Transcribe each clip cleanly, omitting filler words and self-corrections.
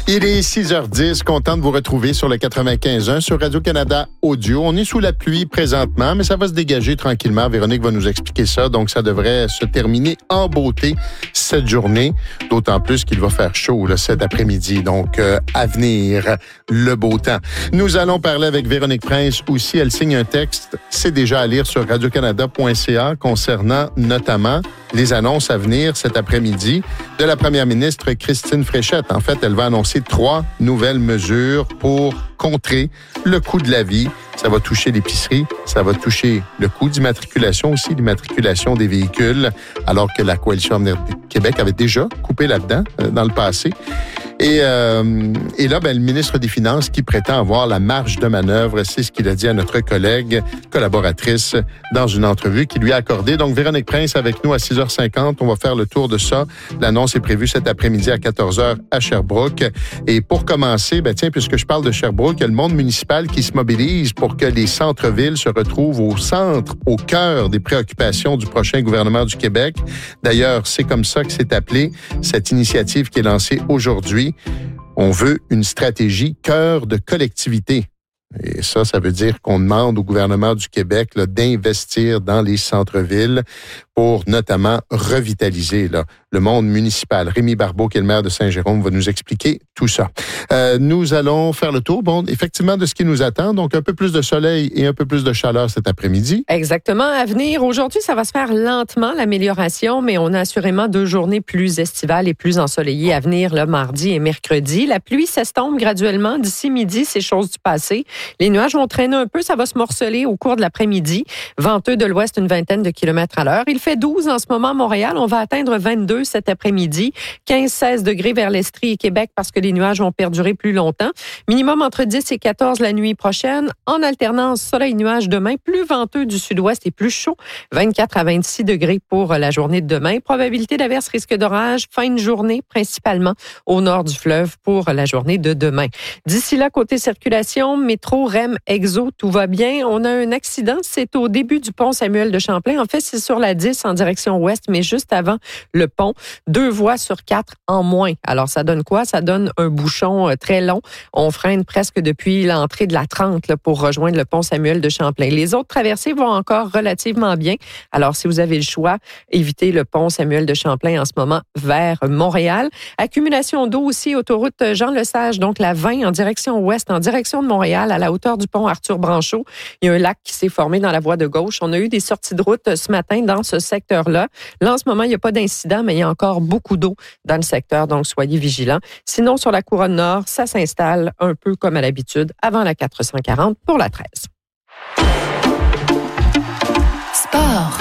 Il est 6h10, content de vous retrouver sur le 95.1 sur Radio-Canada Audio. On est sous la pluie présentement, mais ça va se dégager tranquillement. Véronique va nous expliquer ça, donc ça devrait se terminer en beauté cette journée, d'autant plus qu'il va faire chaud là, cet après-midi. Donc, à venir, le beau temps. Nous allons parler avec Véronique Prince aussi. Elle signe un texte, c'est déjà à lire sur radiocanada.ca concernant notamment les annonces à venir cet après-midi de la première ministre Christine Fréchette. En fait, elle va annoncer 3 nouvelles mesures pour contrer le coût de la vie. Ça va toucher l'épicerie, ça va toucher le coût d'immatriculation aussi, l'immatriculation des véhicules, alors que la Coalition Avenir Québec avait déjà coupé là-dedans dans le passé. Et là, le ministre des Finances qui prétend avoir la marge de manœuvre, c'est ce qu'il a dit à notre collègue collaboratrice dans une entrevue qu'il lui a accordée. Donc, Véronique Prince avec nous à 6h50. On va faire le tour de ça. L'annonce est prévue cet après-midi à 14h à Sherbrooke. Et pour commencer, puisque je parle de Sherbrooke, il y a le monde municipal qui se mobilise pour que les centres-villes se retrouvent au centre, au cœur des préoccupations du prochain gouvernement du Québec. D'ailleurs, c'est comme ça que c'est appelé, cette initiative qui est lancée aujourd'hui. On veut une stratégie cœur de collectivité. Et ça veut dire qu'on demande au gouvernement du Québec là, d'investir dans les centres-villes pour notamment revitaliser le monde municipal. Rémi Barbeau, qui est le maire de Saint-Jérôme, va nous expliquer tout ça. Nous allons faire le tour, effectivement, de ce qui nous attend. Donc, un peu plus de soleil et un peu plus de chaleur cet après-midi. Exactement. À venir, aujourd'hui, ça va se faire lentement, l'amélioration, mais on a assurément 2 journées plus estivales et plus ensoleillées à venir, le mardi et mercredi. La pluie s'estompe graduellement. D'ici midi, c'est chose du passé. Les nuages vont traîner un peu. Ça va se morceler au cours de l'après-midi. Venteux de l'ouest, une vingtaine de kilomètres à l'heure. Il fait 12 en ce moment à Montréal. On va atteindre 22 cet après-midi. 15-16 degrés vers l'Estrie et Québec parce que les nuages vont perdurer plus longtemps. Minimum entre 10 et 14 la nuit prochaine. En alternance, soleil-nuage demain. Plus venteux du sud-ouest et plus chaud. 24 à 26 degrés pour la journée de demain. Probabilité d'averse, risque d'orage. Fin de journée, principalement au nord du fleuve pour la journée de demain. D'ici là, côté circulation, métro, REM, Exo, tout va bien. On a un accident. C'est au début du pont Samuel de Champlain. En fait, c'est sur la 10 en direction ouest, mais juste avant le pont. 2 voies sur 4 en moins. Alors, ça donne quoi? Ça donne un bouchon très long. On freine presque depuis l'entrée de la 30 là, pour rejoindre le pont Samuel de Champlain. Les autres traversées vont encore relativement bien. Alors, si vous avez le choix, évitez le pont Samuel de Champlain en ce moment vers Montréal. Accumulation d'eau aussi, autoroute Jean-Lesage, donc la 20 en direction ouest, en direction de Montréal, à la hauteur du pont Arthur-Branchot. Il y a un lac qui s'est formé dans la voie de gauche. On a eu des sorties de route ce matin dans ce secteur-là. Là, en ce moment, il n'y a pas d'incident, mais il y a encore beaucoup d'eau dans le secteur, donc soyez vigilants. Sinon, sur la couronne nord, ça s'installe un peu comme à l'habitude avant la 440 pour la 13. Sport.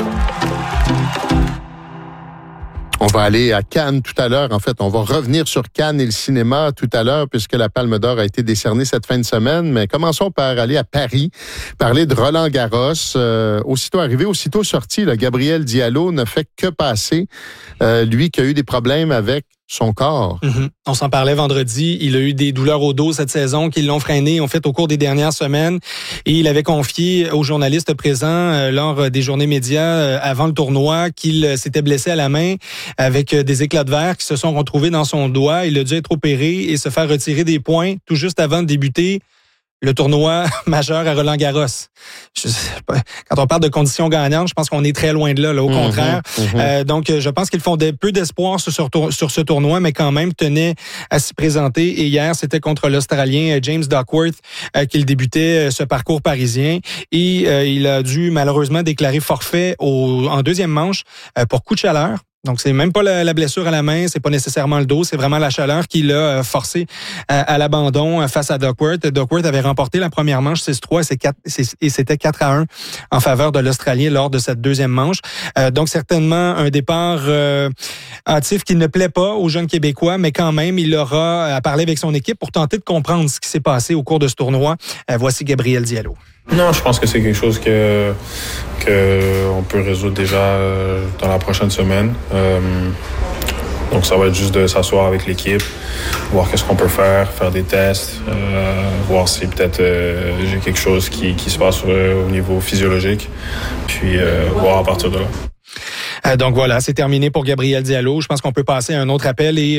On va aller à Cannes tout à l'heure. En fait, on va revenir sur Cannes et le cinéma tout à l'heure puisque la Palme d'Or a été décernée cette fin de semaine. Mais commençons par aller à Paris, parler de Roland Garros. Aussitôt arrivé, aussitôt sorti, Gabriel Diallo ne fait que passer. Lui qui a eu des problèmes avec son corps. Mm-hmm. On s'en parlait vendredi. Il a eu des douleurs au dos cette saison qui l'ont freiné, en fait, au cours des dernières semaines. Et il avait confié aux journalistes présents lors des journées médias avant le tournoi qu'il s'était blessé à la main avec des éclats de verre qui se sont retrouvés dans son doigt. Il a dû être opéré et se faire retirer des points tout juste avant de débuter le tournoi majeur à Roland-Garros. Quand on parle de conditions gagnantes, je pense qu'on est très loin de là, au contraire. Donc, je pense qu'ils font peu d'espoir sur ce tournoi, mais quand même tenaient à s'y présenter. Et hier, c'était contre l'Australien James Duckworth qu'il débutait ce parcours parisien. Et il a dû malheureusement déclarer forfait en deuxième manche pour coup de chaleur. Donc, c'est même pas la blessure à la main, c'est pas nécessairement le dos, c'est vraiment la chaleur qui l'a forcé à l'abandon face à Duckworth. Duckworth avait remporté la première manche 6-3 et c'était 4-1 en faveur de l'Australien lors de cette deuxième manche. Donc, certainement un départ hâtif qui ne plaît pas aux jeunes Québécois, mais quand même, il aura à parler avec son équipe pour tenter de comprendre ce qui s'est passé au cours de ce tournoi. Voici Gabriel Diallo. Non, je pense que c'est quelque chose que on peut résoudre déjà dans la prochaine semaine. Donc ça va être juste de s'asseoir avec l'équipe, voir qu'est-ce qu'on peut faire des tests, voir si peut-être j'ai quelque chose qui se passe au niveau physiologique, puis voir à partir de là. Donc voilà, c'est terminé pour Gabriel Diallo. Je pense qu'on peut passer à un autre appel et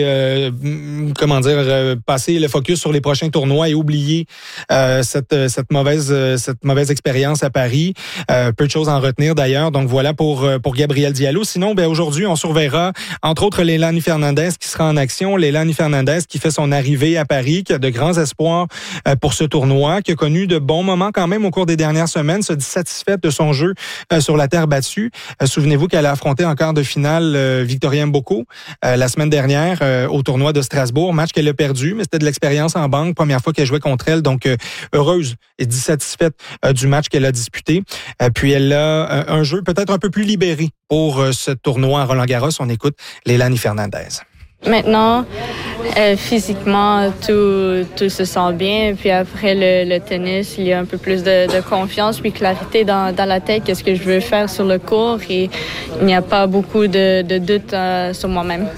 passer le focus sur les prochains tournois et oublier cette mauvaise expérience à Paris. Peu de choses à en retenir d'ailleurs. Donc voilà pour Gabriel Diallo. Sinon, aujourd'hui, on surveillera entre autres Leilani Fernandez qui sera en action. Leilani Fernandez qui fait son arrivée à Paris, qui a de grands espoirs pour ce tournoi, qui a connu de bons moments quand même au cours des dernières semaines, se dit satisfaite de son jeu sur la terre battue. Souvenez-vous qu'elle a affronté en quart de finale Victoria Mboko la semaine dernière au tournoi de Strasbourg, match qu'elle a perdu, mais c'était de l'expérience en banque, première fois qu'elle jouait contre elle, donc heureuse et dit satisfaite du match qu'elle a disputé. Puis elle a un jeu peut-être un peu plus libéré pour ce tournoi à Roland-Garros. On écoute Leilani Fernandez. Maintenant, physiquement, tout se sent bien. Puis après le tennis, il y a un peu plus de confiance puis clarité dans la tête. Qu'est-ce que je veux faire sur le court et il n'y a pas beaucoup de doutes sur moi-même.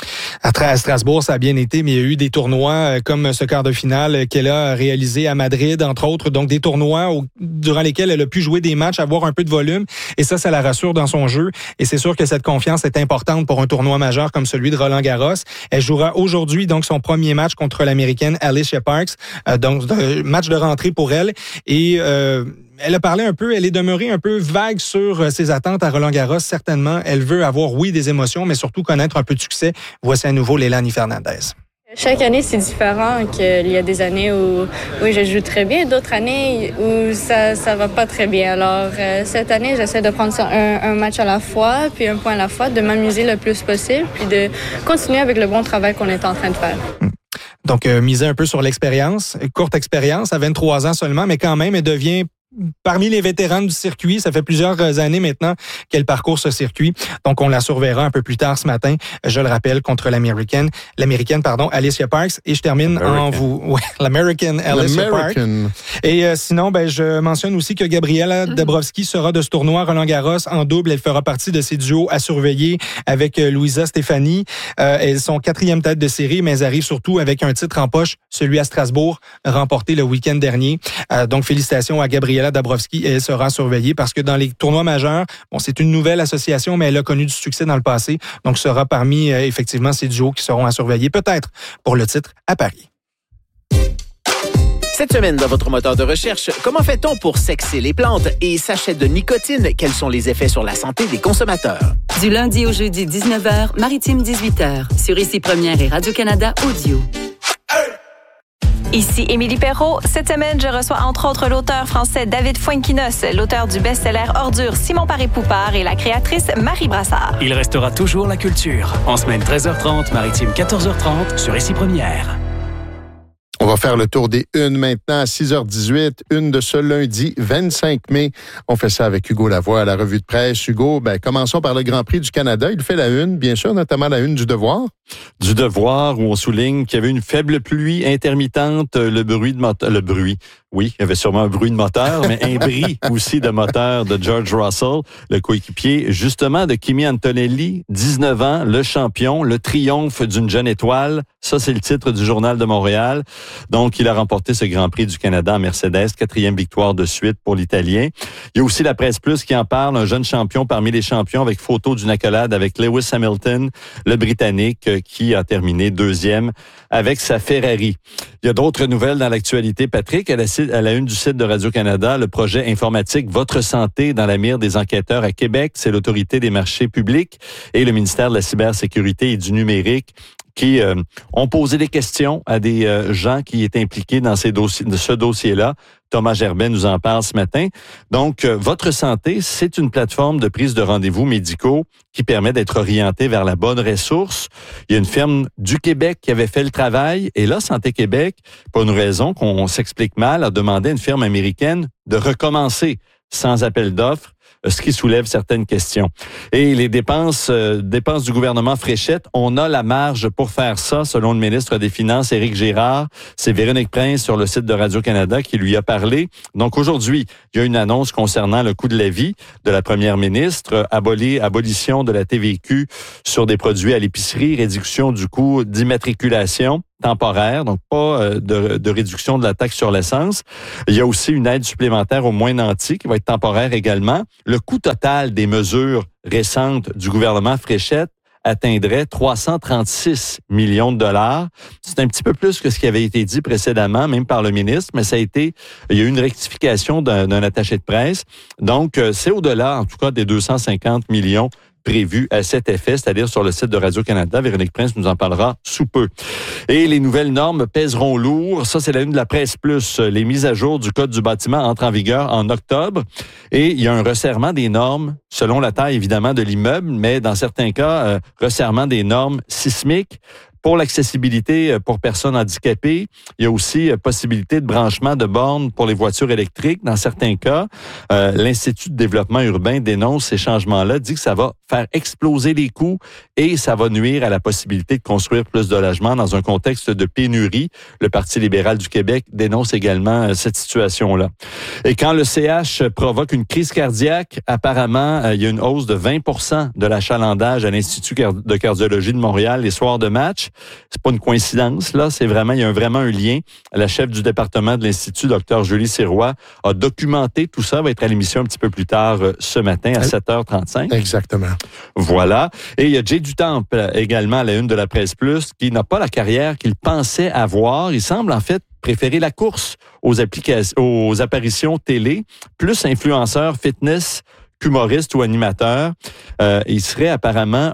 À Strasbourg, ça a bien été, mais il y a eu des tournois comme ce quart de finale qu'elle a réalisé à Madrid, entre autres. Donc, des tournois durant lesquels elle a pu jouer des matchs, avoir un peu de volume. Et ça la rassure dans son jeu. Et c'est sûr que cette confiance est importante pour un tournoi majeur comme celui de Roland-Garros. Elle jouera aujourd'hui, donc, son premier match contre l'Américaine Alicia Parks. Donc, match de rentrée pour elle. Et elle a parlé un peu, elle est demeurée un peu vague sur ses attentes à Roland-Garros. Certainement, elle veut avoir, oui, des émotions, mais surtout connaître un peu de succès. Voici à nouveau Leilani Fernandez. Chaque année, c'est différent. Il y a des années où oui, je joue très bien, d'autres années où ça va pas très bien. Alors, cette année, j'essaie de prendre ça un match à la fois, puis un point à la fois, de m'amuser le plus possible, puis de continuer avec le bon travail qu'on est en train de faire. Donc, miser un peu sur l'expérience, courte expérience, à 23 ans seulement, mais quand même, elle devient parmi les vétérans du circuit. Ça fait plusieurs années maintenant qu'elle parcourt ce circuit. Donc, on la surveillera un peu plus tard ce matin, je le rappelle, contre l'Américaine, Alicia Parks. Et je termine l'American Alicia Parks. Et sinon, je mentionne aussi que Gabriela Dabrowski sera de ce tournoi Roland-Garros en double. Elle fera partie de ces duos à surveiller avec Louisa Stéphanie. Elles sont 4e tête de série, mais elles arrivent surtout avec un titre en poche, celui à Strasbourg, remporté le week-end dernier. Donc, félicitations à Gabriela Dabrowski et elle sera surveillée parce que dans les tournois majeurs, c'est une nouvelle association, mais elle a connu du succès dans le passé. Donc, sera parmi, effectivement, ces duos qui seront à surveiller, peut-être pour le titre à Paris. Cette semaine, dans votre moteur de recherche, comment fait-on pour sexer les plantes et sachets de nicotine? Quels sont les effets sur la santé des consommateurs? Du lundi au jeudi, 19h, Maritime 18h, sur Ici Première et Radio-Canada Audio. Ici Émilie Perrault. Cette semaine, je reçois entre autres l'auteur français David Fuenquinos, l'auteur du best-seller Ordure Simon Paré-Poupard et la créatrice Marie Brassard. Il restera toujours la culture. En semaine 13h30, Maritime 14h30 sur Ici Première. On va faire le tour des unes maintenant à 6h18, une de ce lundi 25 mai. On fait ça avec Hugo Lavoie à la revue de presse. Hugo, commençons par le Grand Prix du Canada. Il fait la une, bien sûr, notamment la une du Devoir. Du Devoir, où on souligne qu'il y avait une faible pluie intermittente, le bruit. Oui, il y avait sûrement un bruit de moteur, mais un bris aussi de moteur de George Russell, le coéquipier justement de Kimi Antonelli, 19 ans, le champion, le triomphe d'une jeune étoile. Ça, c'est le titre du Journal de Montréal. Donc, il a remporté ce Grand Prix du Canada en Mercedes, 4e victoire de suite pour l'Italien. Il y a aussi la Presse Plus qui en parle, un jeune champion parmi les champions avec photo d'une accolade avec Lewis Hamilton, le Britannique, qui a terminé 2e avec sa Ferrari. Il y a d'autres nouvelles dans l'actualité, Patrick. À la une du site de Radio-Canada, le projet informatique Votre santé dans la mire des enquêteurs à Québec, c'est l'Autorité des marchés publics et le ministère de la cybersécurité et du numérique qui ont posé des questions à des gens qui étaient impliqués dans ce dossier-là. Thomas Gerbet nous en parle ce matin. Donc, Votre santé, c'est une plateforme de prise de rendez-vous médicaux qui permet d'être orienté vers la bonne ressource. Il y a une firme du Québec qui avait fait le travail et là, Santé Québec, pour une raison qu'on s'explique mal, a demandé à une firme américaine de recommencer sans appel d'offres, ce qui soulève certaines questions. Et les dépenses du gouvernement Fréchette, on a la marge pour faire ça, selon le ministre des Finances, Éric Girard. C'est Véronique Prince sur le site de Radio-Canada qui lui a parlé. Donc aujourd'hui, il y a une annonce concernant le coût de la vie de la première ministre, abolition de la TVQ sur des produits à l'épicerie, réduction du coût d'immatriculation. temporaire, donc pas de réduction de la taxe sur l'essence. Il y a aussi une aide supplémentaire au moins nanti qui va être temporaire également. Le coût total des mesures récentes du gouvernement Fréchette atteindrait 336 millions de dollars. C'est un petit peu plus que ce qui avait été dit précédemment, même par le ministre, mais il y a eu une rectification d'un attaché de presse. Donc, c'est au-delà, en tout cas, des 250 millions prévu à cet effet, c'est-à-dire sur le site de Radio-Canada. Véronique Prince nous en parlera sous peu. Et les nouvelles normes pèseront lourd. Ça, c'est la une de la presse plus. Les mises à jour du Code du bâtiment entrent en vigueur en octobre. Et il y a un resserrement des normes selon la taille, évidemment, de l'immeuble, mais dans certains cas, resserrement des normes sismiques. Pour l'accessibilité pour personnes handicapées, il y a aussi possibilité de branchement de bornes pour les voitures électriques. Dans certains cas, l'Institut de développement urbain dénonce ces changements-là, dit que ça va faire exploser les coûts et ça va nuire à la possibilité de construire plus de logements dans un contexte de pénurie. Le Parti libéral du Québec dénonce également cette situation-là. Et quand le CH provoque une crise cardiaque, apparemment, il y a une hausse de 20% de l'achalandage à l'Institut de cardiologie de Montréal les soirs de match. C'est pas une coïncidence, là. Il y a vraiment un lien. La chef du département de l'Institut, Dr. Julie Sirois, a documenté tout ça. Va être à l'émission un petit peu plus tard ce matin à 7h35. Exactement. Voilà. Et il y a Jay Dutemple également à la une de la Presse Plus qui n'a pas la carrière qu'il pensait avoir. Il semble en fait préférer la course aux apparitions télé, plus influenceur fitness qu'humoriste ou animateur. Il serait apparemment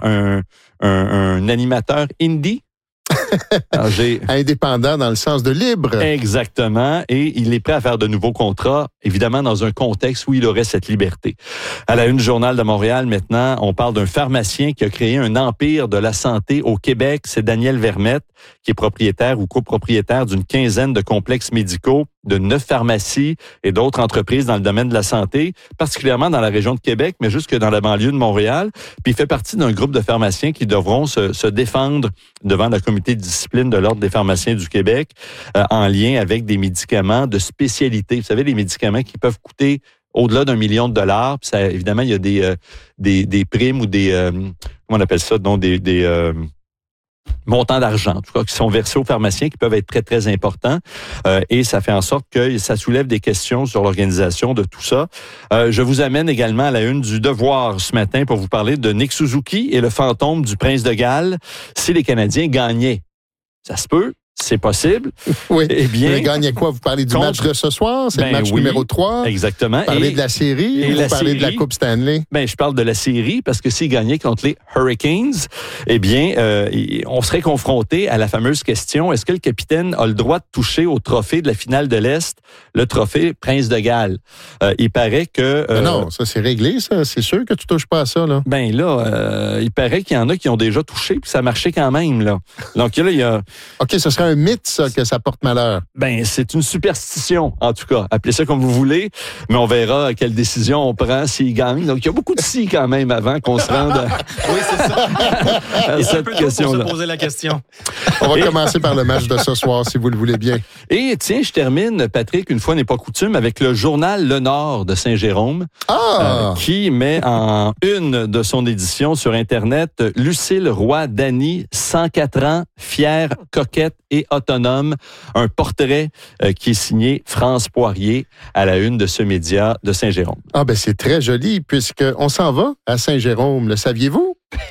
un animateur indie. Alors, indépendant dans le sens de libre. Exactement. Et il est prêt à faire de nouveaux contrats, évidemment, dans un contexte où il aurait cette liberté. À la une du Journal de Montréal, maintenant, on parle d'un pharmacien qui a créé un empire de la santé au Québec. C'est Daniel Vermette, qui est propriétaire ou copropriétaire d'une quinzaine de complexes médicaux, de 9 pharmacies et d'autres entreprises dans le domaine de la santé, particulièrement dans la région de Québec, mais jusque dans la banlieue de Montréal. Puis il fait partie d'un groupe de pharmaciens qui devront se défendre devant le comité de discipline de l'Ordre des pharmaciens du Québec en lien avec des médicaments de spécialité. Vous savez, les médicaments qui peuvent coûter au-delà d'1 million de dollars. Puis ça, évidemment, il y a des primes ou des comment on appelle ça, donc des montants d'argent, en tout cas, qui sont versés aux pharmaciens, qui peuvent être très, très importants. Et ça fait en sorte que ça soulève des questions sur l'organisation de tout ça. Je vous amène également à la une du Devoir ce matin pour vous parler de Nick Suzuki et le fantôme du prince de Galles. Si les Canadiens gagnaient, ça se peut. C'est possible. Oui. Eh bien, mais gagnez quoi? Vous parlez du match de ce soir? C'est le match numéro 3? Exactement. Vous parlez de la série? Et vous parlez de la Coupe Stanley? Je parle de la série parce que s'ils gagnaient contre les Hurricanes, eh bien, on serait confronté à la fameuse question, est-ce que le capitaine a le droit de toucher au trophée de la finale de l'Est, le trophée Prince de Galles? Il paraît que... non, ça c'est réglé, ça. C'est sûr que tu touches pas à ça, là. Il paraît qu'il y en a qui ont déjà touché puis ça marchait quand même, là. Donc là, il y a... OK, ce serait un mythe, ça, que ça porte malheur. C'est une superstition, en tout cas. Appelez ça comme vous voulez, mais on verra quelle décision on prend s'il gagne. Donc, il y a beaucoup de si quand même avant qu'on se rende oui, c'est ça. à cette question-là. Pour se poser la question. On va commencer par le match de ce soir, si vous le voulez bien. Et tiens, je termine, Patrick, une fois n'est pas coutume, avec le journal Le Nord de Saint-Jérôme, qui met en une de son édition sur Internet Lucille Roy-Dany, 104 ans, fière, coquette et autonome. Un portrait qui est signé France Poirier à la une de ce média de Saint-Jérôme. C'est très joli, puisqu'on s'en va à Saint-Jérôme. Le saviez-vous?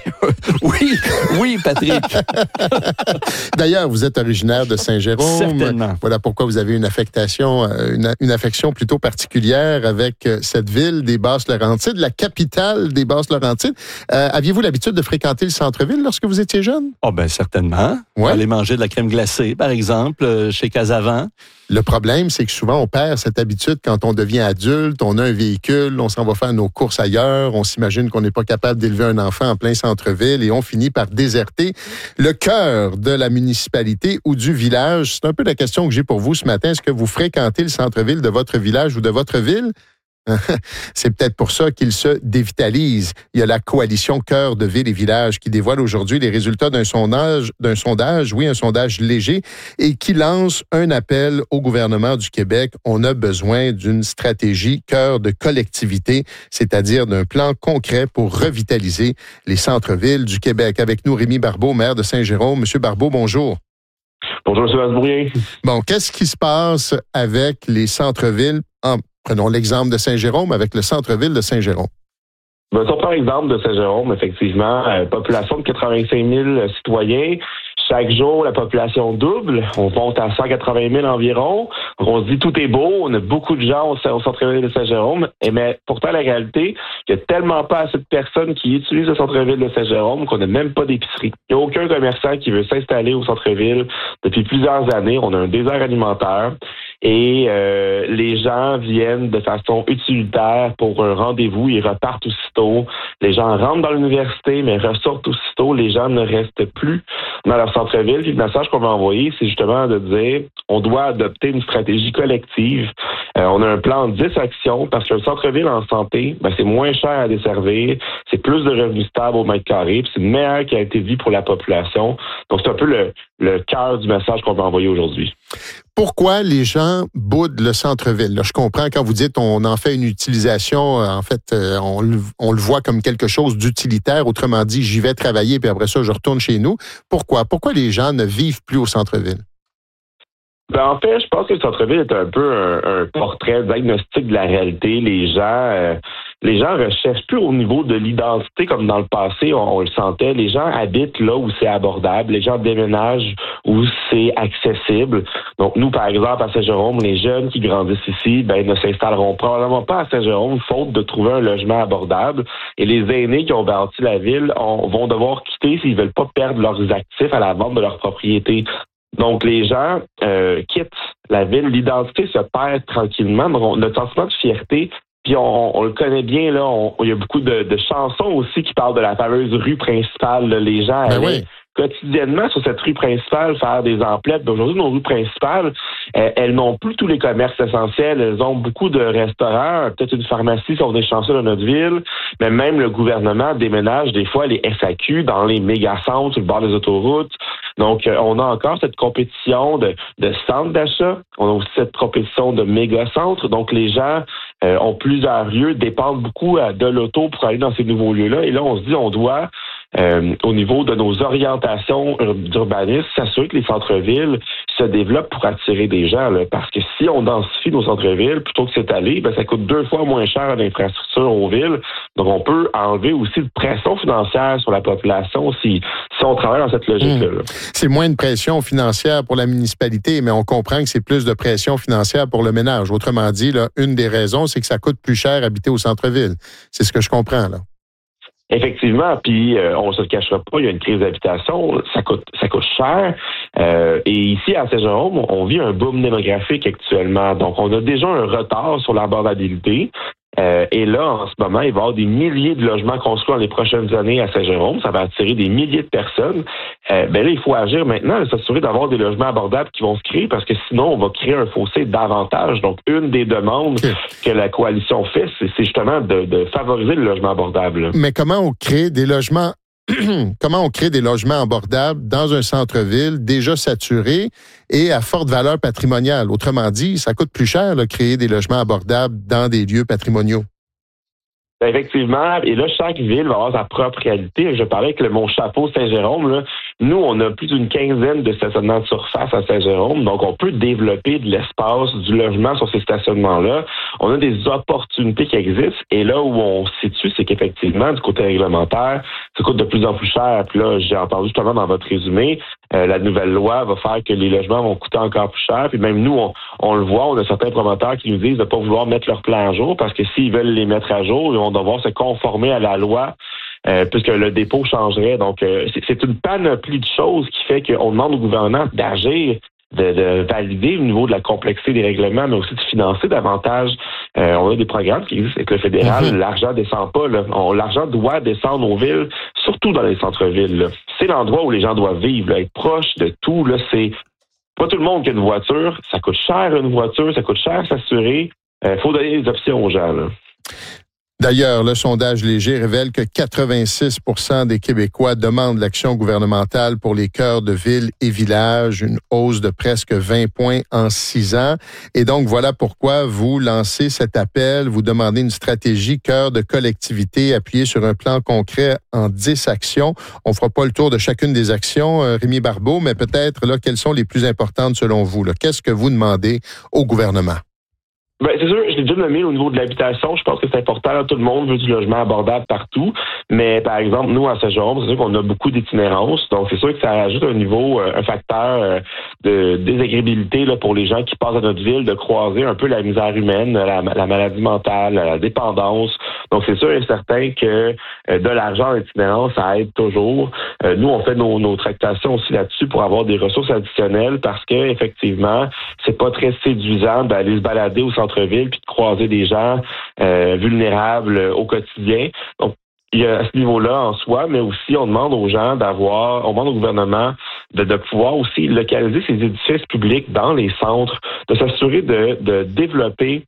Oui, Patrick. D'ailleurs, vous êtes originaire de Saint-Jérôme. Certainement. Voilà pourquoi vous avez une affection plutôt particulière avec cette ville des Basses-Laurentides, la capitale des Basses-Laurentides. Aviez-vous l'habitude de fréquenter le centre-ville lorsque vous étiez jeune? Certainement. Ouais. Aller manger de la crème glacée, par exemple, chez Casavant. Le problème, c'est que souvent, on perd cette habitude quand on devient adulte, on a un véhicule, on s'en va faire nos courses ailleurs, on s'imagine qu'on n'est pas capable d'élever un enfant en plein centre-ville et on finit par déserter le cœur de la municipalité ou du village. C'est un peu la question que j'ai pour vous ce matin. Est-ce que vous fréquentez le centre-ville de votre village ou de votre ville? C'est peut-être pour ça qu'il se dévitalise. Il y a la coalition Cœur de Ville et Village qui dévoile aujourd'hui les résultats d'un sondage, un sondage léger, et qui lance un appel au gouvernement du Québec. On a besoin d'une stratégie cœur de collectivité, c'est-à-dire d'un plan concret pour revitaliser les centres-villes du Québec. Avec nous, Rémi Barbeau, maire de Saint-Jérôme. Monsieur Barbeau, bonjour. Bonjour, M. Masbourien. Bon, qu'est-ce qui se passe avec les centres-villes? Prenons l'exemple de Saint-Jérôme, avec le centre-ville de Saint-Jérôme. Si on prend l'exemple de Saint-Jérôme, effectivement, population de 85 000 citoyens. Chaque jour, la population double. On monte à 180 000 environ. On se dit tout est beau. On a beaucoup de gens au centre-ville de Saint-Jérôme. Mais pourtant, la réalité, il n'y a tellement pas assez de personnes qui utilisent le centre-ville de Saint-Jérôme qu'on n'a même pas d'épicerie. Il n'y a aucun commerçant qui veut s'installer au centre-ville depuis plusieurs années. On a un désert alimentaire. Et les gens viennent de façon utilitaire pour un rendez-vous. Ils repartent aussitôt. Les gens rentrent dans l'université, mais ressortent aussitôt. Les gens ne restent plus dans leur centre-ville. Puis le message qu'on va envoyer, c'est justement de dire on doit adopter une stratégie collective. On a un plan de 10 actions parce qu'un centre-ville en santé, c'est moins cher à desservir, c'est plus de revenus stables au mètre carré, puis c'est une meilleure qualité de vie pour la population. Donc c'est un peu le cœur du message qu'on va envoyer aujourd'hui. Pourquoi les gens boudent le centre-ville? Là, je comprends quand vous dites on en fait une utilisation, en fait, on le voit comme quelque chose d'utilitaire. Autrement dit, j'y vais travailler, puis après ça, je retourne chez nous. Pourquoi? Pourquoi les gens ne vivent plus au centre-ville? En fait, je pense que le centre-ville est un peu un portrait diagnostic de la réalité. Les gens recherchent plus au niveau de l'identité comme dans le passé, on le sentait. Les gens habitent là où c'est abordable. Les gens déménagent où c'est accessible. Donc, nous, par exemple, à Saint-Jérôme, les jeunes qui grandissent ici, ne s'installeront probablement pas à Saint-Jérôme, faute de trouver un logement abordable. Et les aînés qui ont bâti la ville vont devoir quitter s'ils veulent pas perdre leurs actifs à la vente de leur propriété. Donc, les gens quittent la ville. L'identité se perd tranquillement. Donc, notre sentiment de fierté, puis on le connaît bien, là, il y a beaucoup de chansons aussi qui parlent de la fameuse rue principale. Là. Les gens allaient quotidiennement sur cette rue principale faire des emplettes. Aujourd'hui, nos rues principales, elles n'ont plus tous les commerces essentiels. Elles ont beaucoup de restaurants, peut-être une pharmacie si on est chanceux dans notre ville, mais même le gouvernement déménage des fois les SAQ dans les méga-centres, sur le bord des autoroutes. Donc, on a encore cette compétition de centres d'achat. On a aussi cette compétition de méga-centres. Donc, les gens ont plusieurs lieux, dépendent beaucoup de l'auto pour aller dans ces nouveaux lieux-là. Et là, on se dit, on doit, au niveau de nos orientations d'urbanisme, s'assurer que les centres-villes se développent pour attirer des gens. Là, parce que si on densifie nos centres-villes, plutôt que s'étaler, ça coûte 2 fois moins cher l'infrastructure aux villes. Donc, on peut enlever aussi de pression financière sur la population si on travaille dans cette logique-là. Là. C'est moins de pression financière pour la municipalité, mais on comprend que c'est plus de pression financière pour le ménage. Autrement dit, là, une des raisons, c'est que ça coûte plus cher habiter au centre-ville. C'est ce que je comprends, là. Effectivement, puis on se le cachera pas, il y a une crise d'habitation, ça coûte cher. Et ici à Saint-Jérôme, on vit un boom démographique actuellement. Donc on a déjà un retard sur l'abordabilité. Et là, en ce moment, il va y avoir des milliers de logements construits dans les prochaines années à Saint-Jérôme. Ça va attirer des milliers de personnes. Là, il faut agir maintenant et s'assurer d'avoir des logements abordables qui vont se créer parce que sinon, on va créer un fossé davantage. Donc, une des demandes que la coalition fait, c'est justement de favoriser le logement abordable. Mais comment on crée des logements abordables dans un centre-ville déjà saturé et à forte valeur patrimoniale? Autrement dit, ça coûte plus cher de créer des logements abordables dans des lieux patrimoniaux. Effectivement, et là, chaque ville va avoir sa propre réalité. Je parlais avec mon chapeau Saint-Jérôme. Là. Nous, on a plus d'une quinzaine de stationnements de surface à Saint-Jérôme, donc on peut développer de l'espace, du logement sur ces stationnements-là. On a des opportunités qui existent, et là où on se situe, c'est qu'effectivement, du côté réglementaire, ça coûte de plus en plus cher. Puis là, j'ai entendu justement dans votre résumé, la nouvelle loi va faire que les logements vont coûter encore plus cher. Puis même nous, on le voit, on a certains promoteurs qui nous disent de ne pas vouloir mettre leur plan à jour, parce que s'ils veulent les mettre à jour, ils vont devoir se conformer à la loi puisque le dépôt changerait. Donc, c'est une panoplie de choses qui fait qu'on demande au gouvernement d'agir, de valider au niveau de la complexité des règlements, mais aussi de financer davantage. On a des programmes qui existent avec le fédéral. L'argent descend pas. L'argent doit descendre aux villes, surtout dans les centres-villes. Là. C'est l'endroit où les gens doivent vivre, là, être proche de tout. Là, c'est pas tout le monde qui a une voiture. Ça coûte cher une voiture, ça coûte cher s'assurer. Faut donner des options aux gens. Là. D'ailleurs, le sondage léger révèle que 86% des Québécois demandent l'action gouvernementale pour les cœurs de villes et villages, une hausse de presque 20 points en 6 ans. Et donc, voilà pourquoi vous lancez cet appel, vous demandez une stratégie cœur de collectivité appuyée sur un plan concret en 10 actions. On fera pas le tour de chacune des actions, Rémi Barbeau, mais peut-être là, quelles sont les plus importantes selon vous? Là? Qu'est-ce que vous demandez au gouvernement? Ben, c'est sûr, je l'ai déjà nommé au niveau de l'habitation. Je pense que c'est important. Là, tout le monde veut du logement abordable partout. Mais, par exemple, nous, à Saint-Jérôme, c'est sûr qu'on a beaucoup d'itinérance. Donc, c'est sûr que ça rajoute un facteur de désagréabilité là, pour les gens qui passent à notre ville, de croiser un peu la misère humaine, la maladie mentale, la dépendance. Donc, c'est sûr et certain que de l'argent en itinérance, ça aide toujours. Nous, on fait nos tractations aussi là-dessus pour avoir des ressources additionnelles parce que, effectivement, c'est pas très séduisant d'aller se balader au centre-ville puis de croiser des gens vulnérables au quotidien. Donc, il y a à ce niveau-là en soi, mais aussi on demande aux gens on demande au gouvernement de pouvoir aussi localiser ces édifices publics dans les centres, de s'assurer de développer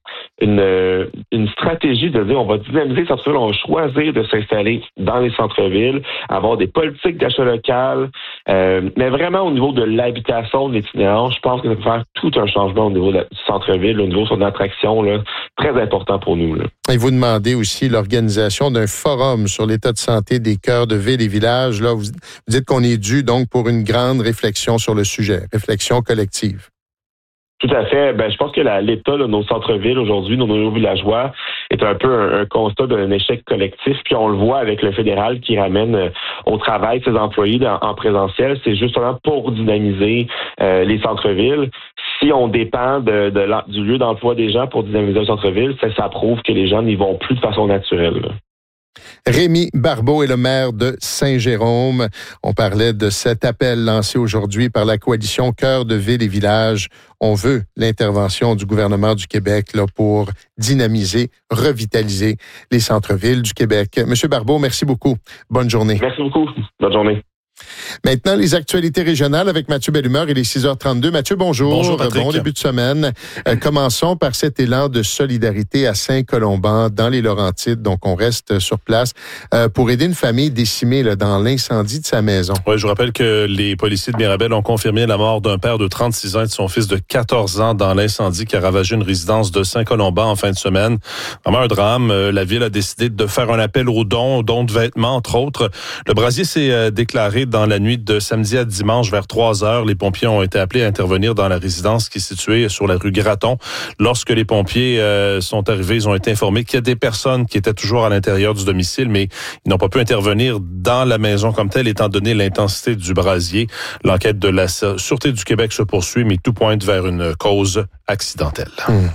une stratégie de dire on va dynamiser les centres-villes, on va choisir de s'installer dans les centres-villes, avoir des politiques d'achat local, mais vraiment au niveau de l'habitation, de l'itinérance, je pense que ça peut faire tout un changement au niveau du centre-ville, au niveau de son attraction, là, très important pour nous. Là. Et vous demandez aussi l'organisation d'un forum sur l'état de santé des cœurs de villes et villages. Là, vous dites qu'on est dû donc pour une grande réflexion sur le sujet, réflexion collective. Tout à fait. Ben, je pense que l'état de nos centres-villes aujourd'hui, nos villageois, est un peu un constat d'un échec collectif. Puis on le voit avec le fédéral qui ramène au travail ses employés en présentiel. C'est justement pour dynamiser les centres-villes. Si on dépend du lieu d'emploi des gens pour dynamiser le centre-ville, ça prouve que les gens n'y vont plus de façon naturelle. Là. Rémi Barbeau est le maire de Saint-Jérôme. On parlait de cet appel lancé aujourd'hui par la coalition Cœur de Villes et Villages. On veut l'intervention du gouvernement du Québec là, pour dynamiser, revitaliser les centres-villes du Québec. Monsieur Barbeau, merci beaucoup. Bonne journée. Merci beaucoup. Bonne journée. Maintenant, les actualités régionales avec Mathieu Bellumeur. Il est 6h32. Mathieu, bonjour. Bonjour, Patrick. Bon début de semaine. Commençons par cet élan de solidarité à Saint-Colomban, dans les Laurentides. Donc, on reste sur place pour aider une famille décimée là, dans l'incendie de sa maison. Oui, je vous rappelle que les policiers de Mirabel ont confirmé la mort d'un père de 36 ans et de son fils de 14 ans dans l'incendie qui a ravagé une résidence de Saint-Colomban en fin de semaine. Vraiment un drame. La ville a décidé de faire un appel aux dons de vêtements, entre autres. Le brasier s'est déclaré dans la nuit de samedi à dimanche vers 3h. Les pompiers ont été appelés à intervenir dans la résidence qui est située sur la rue Graton. Lorsque les pompiers sont arrivés, ils ont été informés qu'il y a des personnes qui étaient toujours à l'intérieur du domicile, mais ils n'ont pas pu intervenir dans la maison comme telle, étant donné l'intensité du brasier. L'enquête de la Sûreté du Québec se poursuit, mais tout pointe vers une cause accidentelle.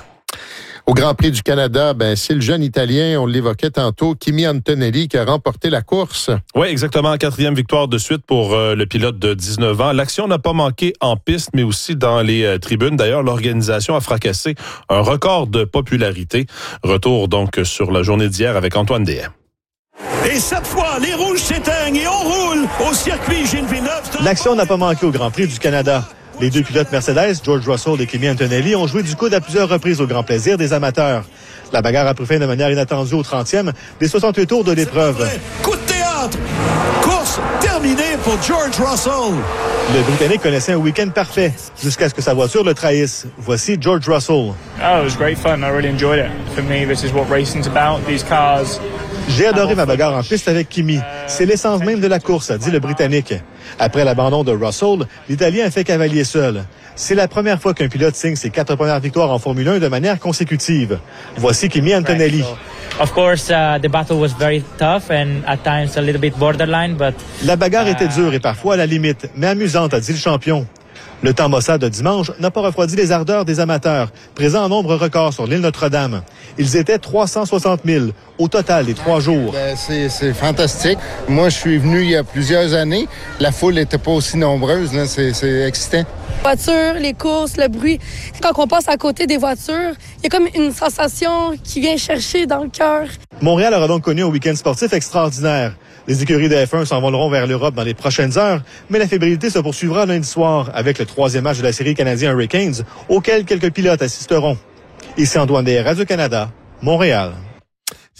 Au Grand Prix du Canada, c'est le jeune Italien, on l'évoquait tantôt, Kimi Antonelli, qui a remporté la course. Oui, exactement. 4e victoire de suite pour le pilote de 19 ans. L'action n'a pas manqué en piste, mais aussi dans les tribunes. D'ailleurs, l'organisation a fracassé un record de popularité. Retour donc sur la journée d'hier avec Antoine Dehaye. Et cette fois, les rouges s'éteignent et on roule au circuit Gilles Villeneuve. L'action n'a pas manqué au Grand Prix du Canada. Les deux pilotes Mercedes, George Russell et Kimi Antonelli, ont joué du coude à plusieurs reprises au grand plaisir des amateurs. La bagarre a pris fin de manière inattendue au 30e des 68 tours de l'épreuve. Coup de théâtre! Course terminée pour George Russell. Le Britannique connaissait un week-end parfait, jusqu'à ce que sa voiture le trahisse. Voici George Russell. Oh, it was great fun. I really enjoyed it. For me, this is what racing's about. These cars... J'ai adoré ma bagarre en piste avec Kimi. C'est l'essence même de la course, a dit le Britannique. Après l'abandon de Russell, l'Italien a fait cavalier seul. C'est la première fois qu'un pilote signe ses 4 premières victoires en Formule 1 de manière consécutive. Voici Kimi Antonelli. Of course, the battle was very tough and at times a little bit borderline, but... La bagarre était dure et parfois à la limite, mais amusante, a dit le champion. Le temps maussade de dimanche n'a pas refroidi les ardeurs des amateurs, présents en nombre record sur l'île Notre-Dame. Ils étaient 360 000 au total des 3 jours. C'est fantastique. Moi, je suis venu il y a plusieurs années. La foule n'était pas aussi nombreuse. Là. C'est excitant. Les voitures, les courses, le bruit. Quand on passe à côté des voitures, il y a comme une sensation qui vient chercher dans le cœur. Montréal aura donc connu un week-end sportif extraordinaire. Les écuries de F1 s'envoleront vers l'Europe dans les prochaines heures, mais la fébrilité se poursuivra lundi soir avec le 3e match de la série canadienne Hurricanes, auquel quelques pilotes assisteront. Ici Antoine Dehaye, Radio-Canada, Montréal.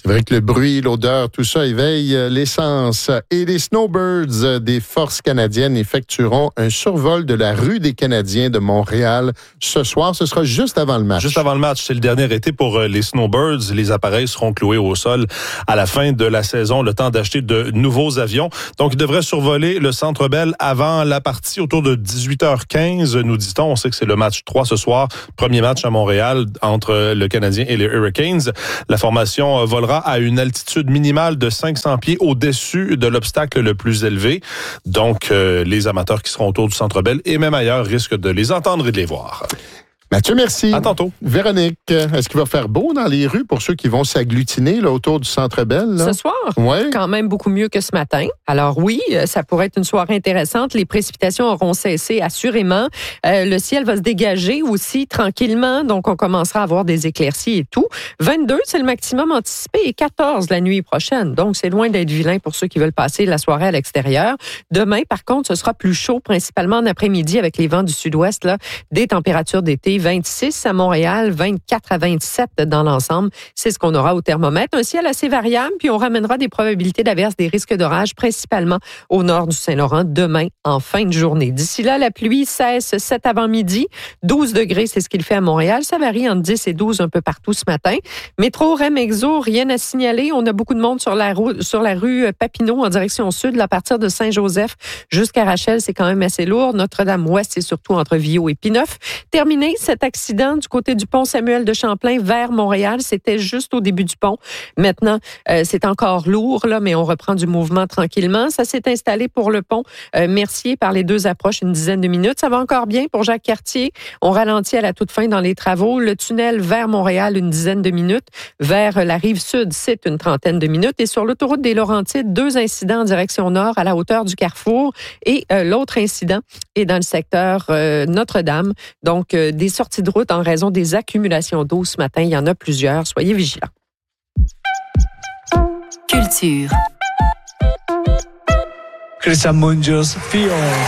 C'est vrai que le bruit, l'odeur, tout ça éveille l'essence. Et les Snowbirds des Forces canadiennes effectueront un survol de la rue des Canadiens de Montréal ce soir. Ce sera juste avant le match. Juste avant le match, c'est le dernier été pour les Snowbirds. Les appareils seront cloués au sol à la fin de la saison, le temps d'acheter de nouveaux avions. Donc, ils devraient survoler le Centre Bell avant la partie, autour de 18h15, nous dit-on. On sait que c'est le match 3 ce soir. Premier match à Montréal entre le Canadien et les Hurricanes. La formation volera à une altitude minimale de 500 pieds au-dessus de l'obstacle le plus élevé. Donc, les amateurs qui seront autour du Centre Bell et même ailleurs risquent de les entendre et de les voir. Mathieu, merci. À tantôt. Véronique, est-ce qu'il va faire beau dans les rues pour ceux qui vont s'agglutiner là, autour du Centre Bell? Là? Ce soir? Oui. Quand même beaucoup mieux que ce matin. Alors oui, ça pourrait être une soirée intéressante. Les précipitations auront cessé assurément. Le ciel va se dégager aussi tranquillement. Donc, on commencera à avoir des éclaircies et tout. 22, c'est le maximum anticipé et 14 la nuit prochaine. Donc, c'est loin d'être vilain pour ceux qui veulent passer la soirée à l'extérieur. Demain, par contre, ce sera plus chaud, principalement en après-midi avec les vents du sud-ouest, là, des températures d'été. 26 à Montréal, 24 à 27 dans l'ensemble. C'est ce qu'on aura au thermomètre. Un ciel assez variable, puis on ramènera des probabilités d'averses, des risques d'orage, principalement au nord du Saint-Laurent, demain en fin de journée. D'ici là, la pluie cesse cet avant-midi. 12 degrés, c'est ce qu'il fait à Montréal. Ça varie entre 10 et 12 un peu partout ce matin. Métro, REM, Exo, rien à signaler. On a beaucoup de monde sur la rue Papineau en direction sud, là, à partir de Saint-Joseph jusqu'à Rachel. C'est quand même assez lourd. Notre-Dame-Ouest, c'est surtout entre Viau et Pineuf. Terminé, cet accident du côté du pont Samuel de Champlain vers Montréal, c'était juste au début du pont. Maintenant, c'est encore lourd, là, mais on reprend du mouvement tranquillement. Ça s'est installé pour le pont Mercier par les deux approches une dizaine de minutes. Ça va encore bien pour Jacques-Cartier. On ralentit à la toute fin dans les travaux. Le tunnel vers Montréal, une dizaine de minutes. Vers la rive sud, c'est une trentaine de minutes. Et sur l'autoroute des Laurentides, 2 incidents en direction nord à la hauteur du Carrefour. Et l'autre incident est dans le secteur Notre-Dame. Donc, des sorties de route en raison des accumulations d'eau ce matin. Il y en a plusieurs. Soyez vigilants. Culture. Cristian Mungios, Field.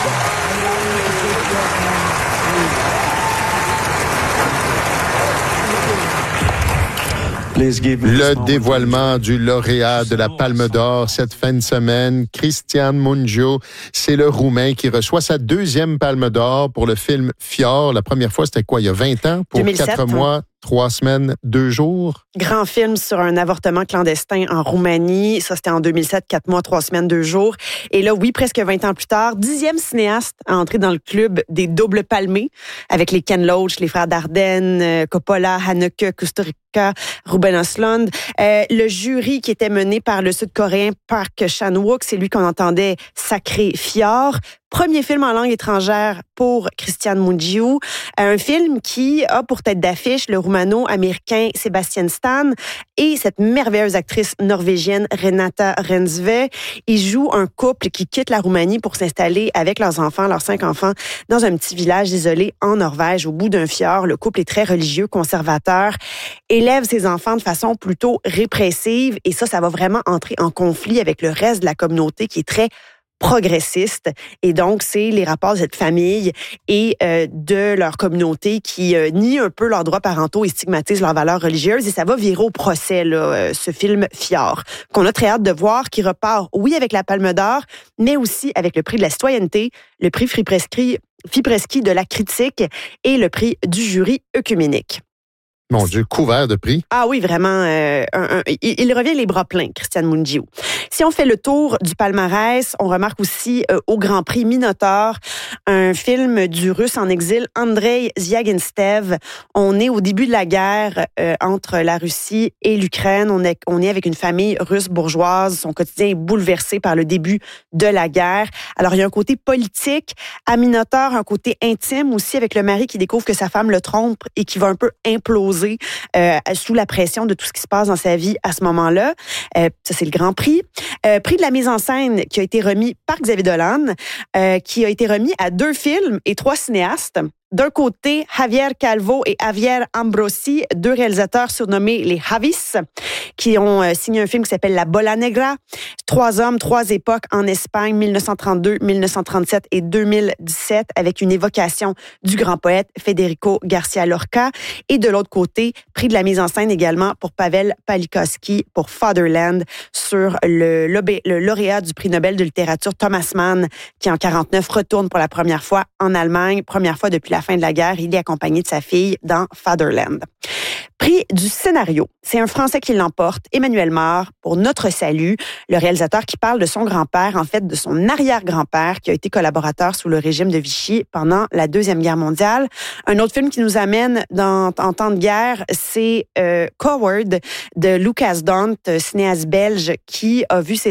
Le dévoilement du lauréat de la Palme d'Or cette fin de semaine, Cristian Mungiu, c'est le Roumain qui reçoit sa 2e Palme d'Or pour le film Fior. La première fois, c'était quoi, il y a 20 ans? Pour 2007, 4 mois, 3 semaines, 2 jours. Grand film sur un avortement clandestin en Roumanie. Ça, c'était en 2007, 4 mois, 3 semaines, 2 jours. Et là, oui, presque 20 ans plus tard, 10e cinéaste à entrer dans le club des doubles palmés avec les Ken Loach, les frères Dardenne, Coppola, Haneke, Kusturica, Ruben Östlund. Le jury qui était mené par le Sud-Coréen Park Chan-wook, c'est lui qu'on entendait sacrer Fior. Premier film en langue étrangère pour Cristian Mungiu. Un film qui a pour tête d'affiche le Roumano-américain Sebastian Stan et cette merveilleuse actrice norvégienne Renata Rensve. Ils jouent un couple qui quitte la Roumanie pour s'installer avec leurs enfants, leurs 5 enfants, dans un petit village isolé en Norvège, au bout d'un fjord. Le couple est très religieux, conservateur, élève ses enfants de façon plutôt répressive et ça va vraiment entrer en conflit avec le reste de la communauté qui est très progressiste. Et donc, c'est les rapports de cette famille et de leur communauté qui nient un peu leurs droits parentaux et stigmatisent leurs valeurs religieuses. Et ça va virer au procès, là, ce film Fior, qu'on a très hâte de voir, qui repart, oui, avec la Palme d'Or, mais aussi avec le prix de la citoyenneté, le prix Fipreschi de la critique et le prix du jury œcuménique. Mon Dieu, couvert de prix. Ah oui, vraiment. Il revient les bras pleins, Cristian Mungiu. Si on fait le tour du palmarès, on remarque aussi au Grand Prix Minotaur, un film du Russe en exil, Andrei Zyaginstev. On est au début de la guerre entre la Russie et l'Ukraine. On est avec une famille russe bourgeoise. Son quotidien est bouleversé par le début de la guerre. Alors, il y a un côté politique à Minotaur, un côté intime aussi avec le mari qui découvre que sa femme le trompe et qui va un peu imploser sous la pression de tout ce qui se passe dans sa vie à ce moment-là. Ça, c'est le Grand Prix. Prix de la mise en scène qui a été remis par Xavier Dolan, qui a été remis à 2 films et 3 cinéastes. D'un côté, Javier Calvo et Javier Ambrosi, 2 réalisateurs surnommés les Javis. qui ont signé un film qui s'appelle La Bola Negra. 3 hommes, 3 époques en Espagne, 1932, 1937 et 2017, avec une évocation du grand poète Federico Garcia Lorca. Et de l'autre côté, prix de la mise en scène également pour Pavel Pawlikowski pour Fatherland, sur le lauréat du prix Nobel de littérature Thomas Mann, qui en 49 retourne pour la première fois en Allemagne, première fois depuis la fin de la guerre. Il est accompagné de sa fille dans Fatherland. Prix du scénario. C'est un Français qui l'emporte, Emmanuel Mar, pour Notre Salut, le réalisateur qui parle de son grand-père, en fait de son arrière-grand-père, qui a été collaborateur sous le régime de Vichy pendant la Deuxième Guerre mondiale. Un autre film qui nous amène en temps de guerre, c'est Coward de Lucas Dont, cinéaste belge qui a vu ses